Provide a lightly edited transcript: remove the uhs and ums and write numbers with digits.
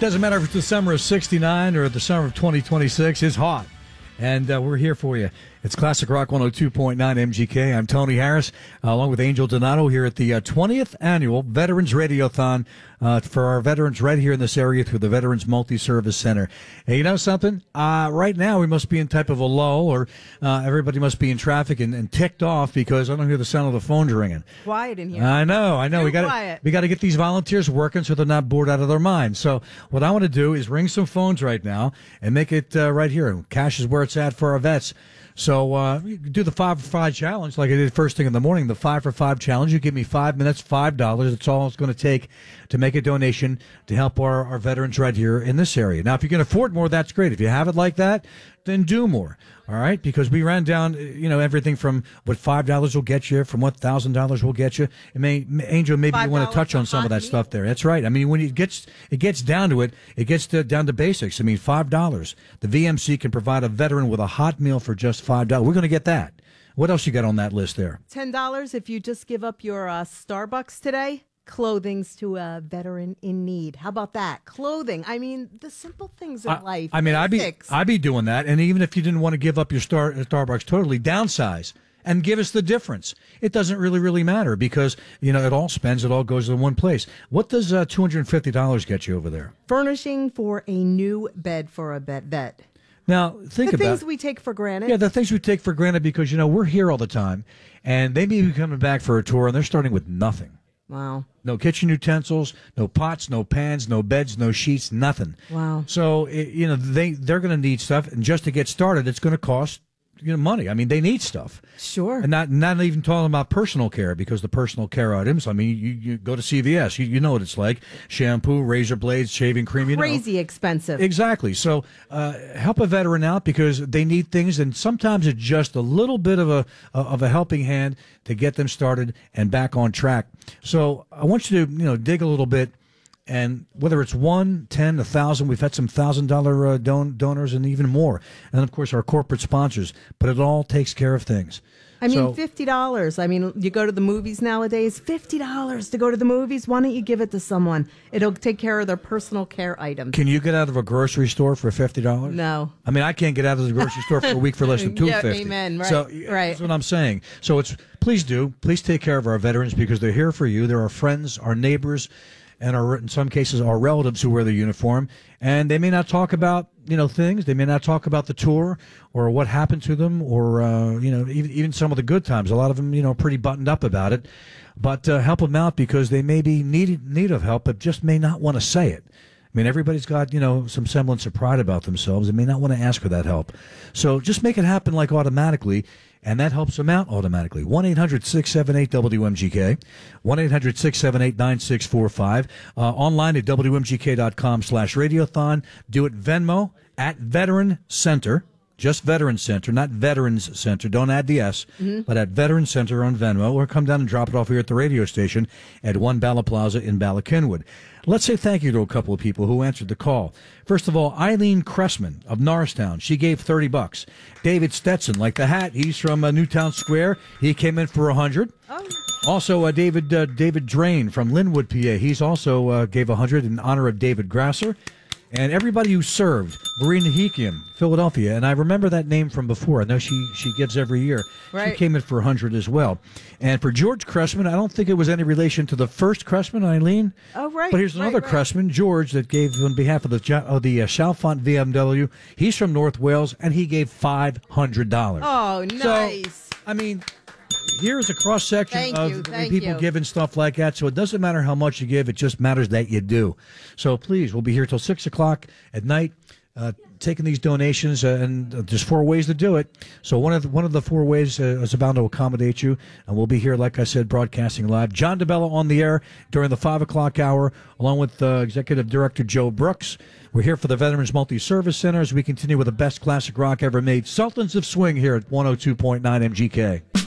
doesn't matter if it's the summer of 69 or the summer of 2026. It's hot. And we're here for you. It's Classic Rock 102.9 MGK. I'm Tony Harris, along with Angel Donato here at the 20th Annual Veterans Radiothon for our veterans right here in this area through the Veterans Multi-Service Center. Hey, you know something? Right now we must be in type of a lull, or everybody must be in traffic and ticked off because I don't hear the sound of the phones ringing. Quiet in here. I know. Too quiet. We got to get these volunteers working so they're not bored out of their minds. So what I want to do is ring some phones right now and make it right here. Cash is where it's at for our vets. So you do the 5 for 5 challenge like I did first thing in the morning. The 5 for 5 challenge. You give me 5 minutes, $5. That's all it's going to take to make a donation to help our veterans right here in this area. Now, if you can afford more, that's great. If you have it like that, then do more. All right, because we ran down, everything from what $5 will get you, from what $1,000 will get you. Angel, maybe you want to touch on some of that stuff there. That's right. I mean, when it gets down to it, it gets down to basics. I mean, $5. The VMC can provide a veteran with a hot meal for just $5. We're going to get that. What else you got on that list there? $10 if you just give up your Starbucks today. Clothing's to a veteran in need. How about that? Clothing. I mean, the simple things in life. I mean, I'd be doing that. And even if you didn't want to give up your Starbucks totally, downsize and give us the difference. It doesn't really matter because, it all goes to one place. What does $250 get you over there? Furnishing for a new bed for a vet. Now, think about the things we take for granted. Yeah, the things we take for granted because, we're here all the time. And they may be coming back for a tour and they're starting with nothing. Wow. No kitchen utensils, no pots, no pans, no beds, no sheets, nothing. Wow. So, they're going to need stuff. And just to get started, it's going to cost money. I mean, they need stuff. Sure. And not even talking about personal care, because the personal care items, I mean, you go to CVS, you know what it's like. Shampoo, razor blades, shaving cream, Crazy expensive. Exactly. So help a veteran out because they need things, and sometimes it's just a little bit of a helping hand to get them started and back on track. So I want you to dig a little bit. And whether it's 1, 10, 1,000, we've had some $1,000 donors and even more. And, of course, our corporate sponsors. But it all takes care of things. I mean, $50. I mean, you go to the movies nowadays, $50 to go to the movies. Why don't you give it to someone? It'll take care of their personal care items. Can you get out of a grocery store for $50? No. I mean, I can't get out of the grocery store for a week for less than $250. Yeah, amen. Right. So right. That's what I'm saying. So please take care of our veterans because they're here for you. They're our friends, our neighbors, and in some cases, our relatives who wear the uniform. And they may not talk about, things. They may not talk about the tour or what happened to them or, even some of the good times. A lot of them, pretty buttoned up about it. But help them out because they may be need of help, but just may not want to say it. I mean, everybody's got, some semblance of pride about themselves. They may not want to ask for that help. So just make it happen automatically. And that helps them out automatically. 1-800-678-WMGK. 1-800-678-9645. Online at WMGK.com/radiothon. Do it Venmo at Veteran Center. Just Veteran Center, not Veterans Center. Don't add the S, but at Veteran Center on Venmo, or come down and drop it off here at the radio station at 1 Bala Plaza in Bala Cynwyd. Let's say thank you to a couple of people who answered the call. First of all, Eileen Cressman of Norristown. She gave $30. David Stetson, like the hat, he's from Newtown Square. He came in for $100. Oh. Also, David Drain from Linwood, PA. He's also gave $100 in honor of David Grasser. And everybody who served, Marina Hikian, Philadelphia, and I remember that name from before. I know she gives every year. Right. She came in for $100 as well. And for George Cressman, I don't think it was any relation to the first Cressman, Eileen. Oh, right. But here's another Cressman, George, that gave on behalf of the Chalfont VMW. He's from North Wales, and he gave $500. Oh, nice. So, I mean, here's a cross-section of people giving stuff like that. So it doesn't matter how much you give. It just matters that you do. So please, we'll be here till 6 o'clock at night taking these donations. And there's 4 ways to do it. So one of the 4 ways is bound to accommodate you. And we'll be here, like I said, broadcasting live. John DeBella on the air during the 5 o'clock hour, along with Executive Director Joe Brooks. We're here for the Veterans Multi-Service Center as we continue with the best classic rock ever made. Sultans of Swing here at 102.9 MGK.